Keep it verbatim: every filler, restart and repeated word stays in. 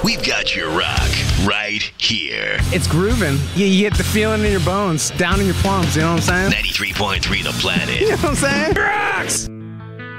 we've got your rock right here. It's grooving. You, you get the feeling in your bones, down in your plums, you know what I'm saying? ninety-three point three The Planet. You know what I'm saying? Rocks!